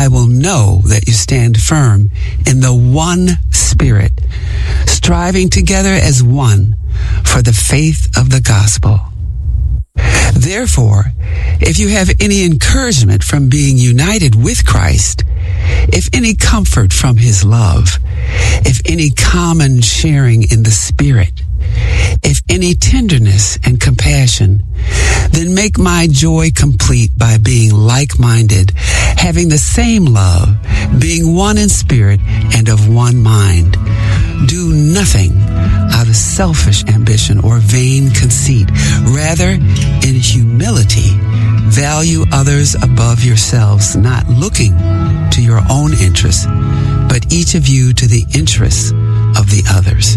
I will know that you stand firm in the one Spirit, striving together as one for the faith of the gospel. Therefore, if you have any encouragement from being united with Christ, if any comfort from his love, if any common sharing in the Spirit, if any tenderness and compassion, then make my joy complete by being like-minded, having the same love, being one in spirit and of one mind. Do nothing out of selfish ambition or vain conceit. Rather, in humility, value others above yourselves, not looking to your own interests, but each of you to the interests of the others.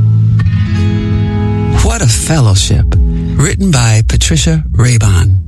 What a Fellowship, written by Patricia Raybon.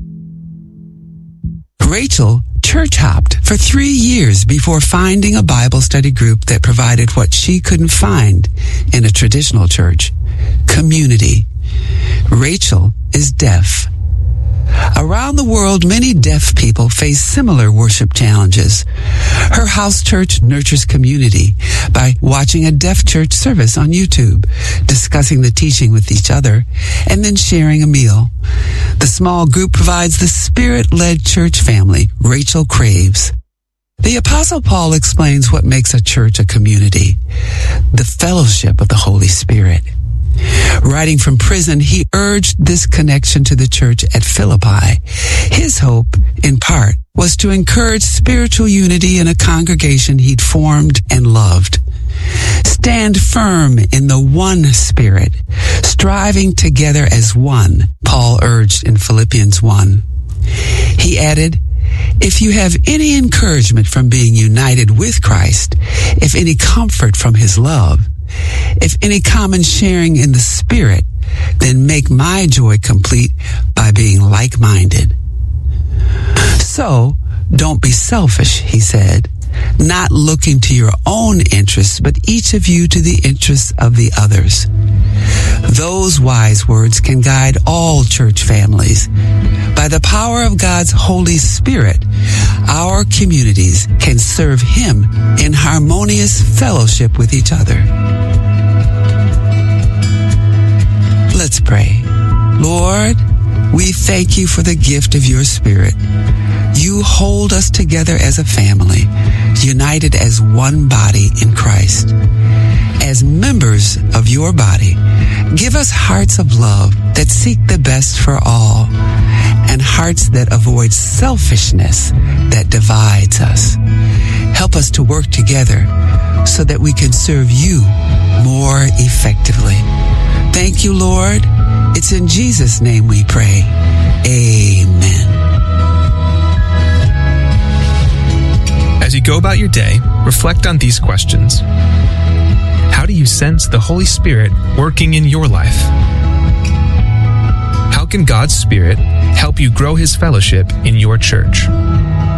Rachel church hopped for 3 years before finding a Bible study group that provided what she couldn't find in a traditional church: community. Rachel is deaf. Around the world, many deaf people face similar worship challenges. Her house church nurtures community by watching a deaf church service on YouTube, discussing the teaching with each other, and then sharing a meal. The small group provides the Spirit-led church family Rachel craves. The Apostle Paul explains what makes a church a community: the fellowship of the Holy Spirit. Writing from prison, he urged this connection to the church at Philippi. His hope, in part, was to encourage spiritual unity in a congregation he'd formed and loved. Stand firm in the one Spirit, striving together as one, Paul urged in Philippians 1. He added, if you have any encouragement from being united with Christ, if any comfort from his love, if any common sharing in the Spirit, then make my joy complete by being like-minded. So, don't be selfish, he said, not looking to your own interests, but each of you to the interests of the others. Those wise words can guide all church families. By the power of God's Holy Spirit, our communities can serve him in harmonious fellowship with each other. Let's pray. Lord, we thank you for the gift of your Spirit. You hold us together as a family, united as one body in Christ. As members of your body, give us hearts of love that seek the best for all, and hearts that avoid selfishness that divides us. Help us to work together so that we can serve you more effectively. Thank you, Lord. It's in Jesus' name we pray. Amen. As you go about your day, reflect on these questions. How do you sense the Holy Spirit working in your life? How can God's Spirit help you grow his fellowship in your church?